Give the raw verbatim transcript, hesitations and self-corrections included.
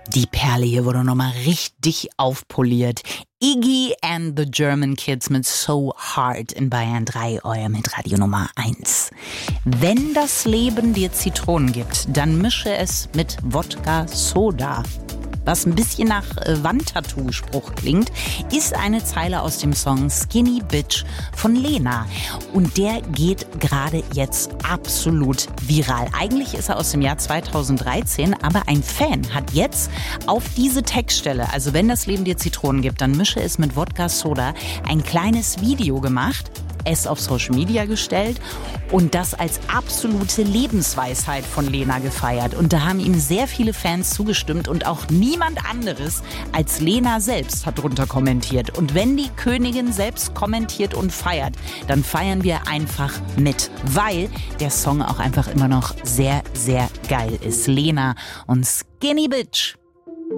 Die Perle hier wurde nochmal richtig aufpoliert. Iggy and the German Kids mit So Hard in Bayern drei, euer Hitradio Nummer eins. Wenn das Leben dir Zitronen gibt, dann mische es mit Wodka Soda. Was ein bisschen nach äh, Wandtattoo-Spruch klingt, ist eine Zeile aus dem Song Skinny Bitch von Lena. Und der geht gerade jetzt absolut viral. Eigentlich ist er aus dem Jahr zweitausenddreizehn, aber ein Fan hat jetzt auf diese Textstelle, also wenn das Leben dir Zitronen gibt, dann mische es mit Wodka Soda, ein kleines Video gemacht, es auf Social Media gestellt und das als absolute Lebensweisheit von Lena gefeiert. Und da haben ihm sehr viele Fans zugestimmt und auch niemand anderes als Lena selbst hat drunter kommentiert. Und wenn die Königin selbst kommentiert und feiert, dann feiern wir einfach mit, weil der Song auch einfach immer noch sehr, sehr geil ist. Lena und Skinny Bitch.